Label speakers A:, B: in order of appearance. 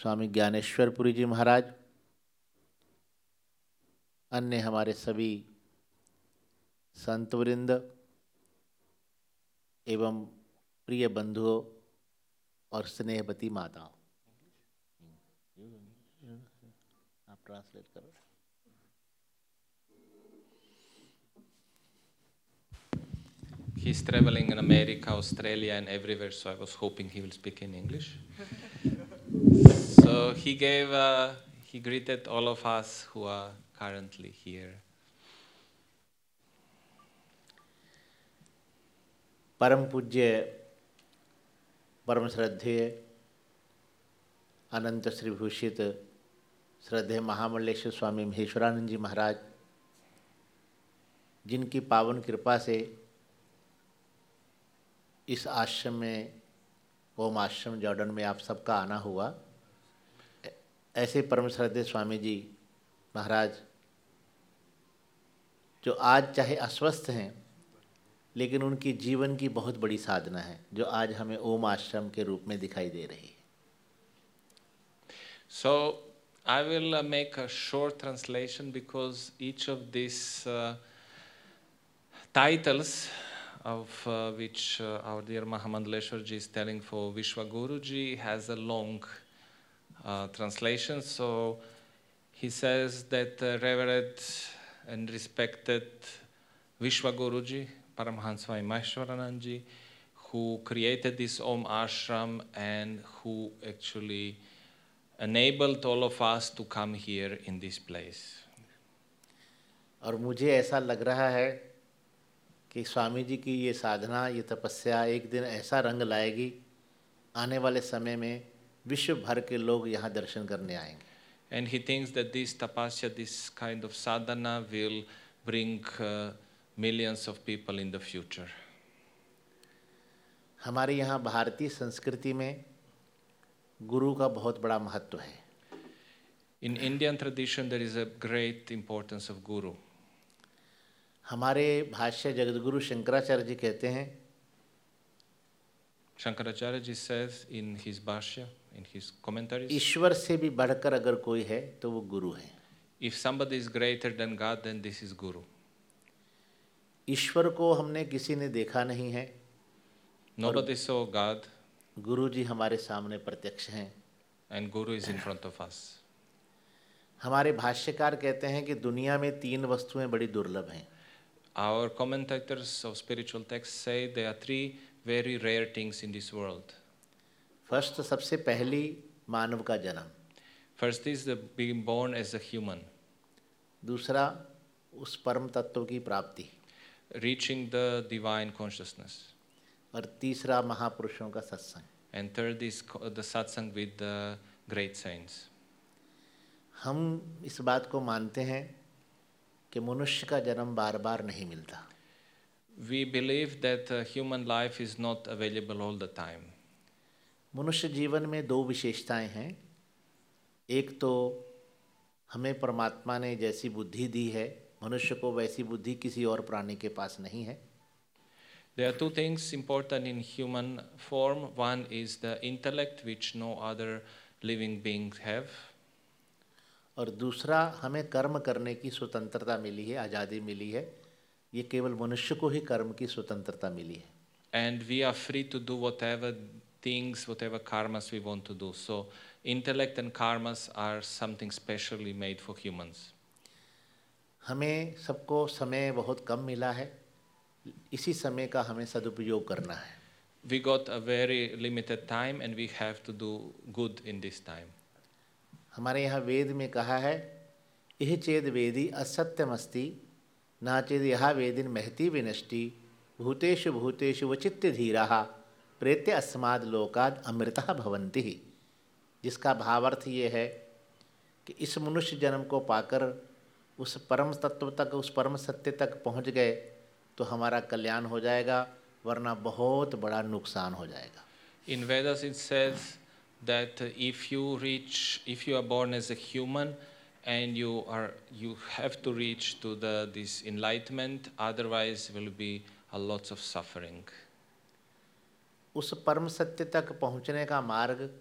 A: स्वामी ज्ञानेश्वरपुरी जी महाराज, अन्य हमारे सभी संतवृंद एवं प्रिय बंधुओं और स्नेहवती माताओं, आप ट्रांसलेट करो।
B: He's traveling in America, Australia, and everywhere, so I was hoping he will speak in English. So he greeted all of us who are currently here.
A: परम पूज्य, परम श्रद्धेय, अनंत श्रीभूषित श्रद्धेय महामंडलेश्वर स्वामी महेश्वरानंद जी महाराज, जिनकी पावन कृपा से इस आश्रम में, ओम आश्रम जॉर्डन में आप सबका आना हुआ, ऐसे परम श्रद्धेय स्वामी जी महाराज जो आज चाहे अस्वस्थ हैं, लेकिन उनकी जीवन की बहुत बड़ी साधना है जो आज हमें ओम आश्रम के रूप में दिखाई दे रही है।
B: So I will make a short translation because each of these titles of which our dear Mahamandaleshwar ji is telling for Vishwaguru ji has a long translation. So he says that Revered and respected Vishwaguru ji, Paramhansa Swami Maheshwaranand ji, who created this Om Ashram and who actually enabled all of us to come here in this place.
A: और मुझे ऐसा लग रहा है कि स्वामी जी की ये साधना, ये तपस्या एक दिन ऐसा रंग लाएगी, आने वाले समय में विश्व भर के लोग यहाँ दर्शन करने आएंगे।
B: And he thinks that this tapasya, this kind of sadhana will bring millions of people in the future.
A: हमारे यहाँ भारतीय संस्कृति में गुरु का बहुत बड़ा महत्व है।
B: In Indian tradition there is a great importance of guru.
A: हमारे भाष्य जगतगुरु शंकराचार्य जी कहते हैं,
B: Shankaracharya ji says in his bhashya, in his commentaries,
A: ईश्वर से भी बढ़कर अगर कोई है तो वो गुरु है।
B: if somebody is greater than God, then this is guru.
A: ईश्वर को हमने किसी ने देखा नहीं है,
B: Nobody saw God,
A: गुरु जी हमारे सामने प्रत्यक्ष हैं।
B: and guru is in front of us.
A: हमारे भाष्यकार कहते हैं कि दुनिया में तीन वस्तुएं बड़ी दुर्लभ हैं।
B: Our commentators of spiritual texts say there are three very rare things in this world.
A: First, सबसे पहली मानव का जन्म।
B: First is the being born as a human.
A: दूसरा, उस परम तत्व की प्राप्ति।
B: Reaching the divine consciousness.
A: और तीसरा, महापुरुषों का सत्संग।
B: And third is the satsang with the great saints.
A: हम इस बात को मानते हैं कि मनुष्य का जन्म बार बार नहीं मिलता।
B: We believe that human life is not available all the time.
A: मनुष्य जीवन में दो विशेषताएं हैं। एक तो हमें परमात्मा ने जैसी बुद्धि दी है, मनुष्य को वैसी बुद्धि किसी और प्राणी के पास नहीं है।
B: There are two things important in human form. One is the intellect, which no other living beings have.
A: और दूसरा, हमें कर्म करने की स्वतंत्रता मिली है, आज़ादी मिली है। ये केवल मनुष्य को ही कर्म की स्वतंत्रता मिली है।
B: And we are free to do whatever things, whatever karmas we want to do. So intellect and karmas are something specially made for humans.
A: हमें सबको समय बहुत कम मिला है, इसी समय का हमें सदुपयोग करना है।
B: We got a very limited time and we have to do good in this time.
A: हमारे यहाँ वेद में कहा है, यह चेद वेदी असत्यमस्ति ना चेद यह वेदिन महती विनष्टि भूतेषु भूतेषु वचित्त धीराः प्रेत्य अस्माद् लोकाद् अमृतः भवन्ति। जिसका भावार्थ ये है कि इस मनुष्य जन्म को पाकर उस परम तत्व तक, उस परम सत्य तक पहुँच गए तो हमारा कल्याण हो जाएगा, वरना बहुत बड़ा नुकसान हो जाएगा।
B: In Vedas it says that if you are born as a human and you have to reach to this enlightenment, otherwise will be a lot of suffering.
A: उस परम सत्य तक पहुँचने का मार्ग